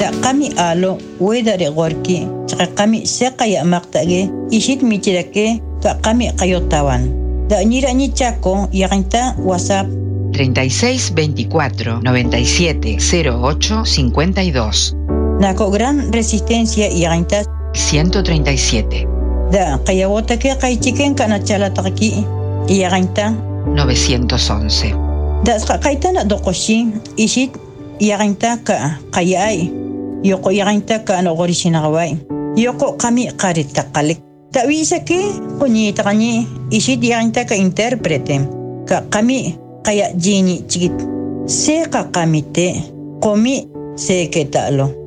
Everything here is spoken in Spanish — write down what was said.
ka kami alo wedare gorki chaka kami sekaya maktage ishit michirake ka kami kayotawan da nira ni chako yaginta WhatsApp 36 24 97 08 52. Nako gran resistencia yaginta 137. Da kayawota ke kaichiken kana chala taki yaginta 911. Da kaitana dokoshi ishit yaginta ka kayai yoko yaginta ka no gorishinawai yoko kami qarita qalik tawisa ke kunyita kani ishit yaginta ka interprete ka kami kaya jini chigit se ka kamite komi se ketalo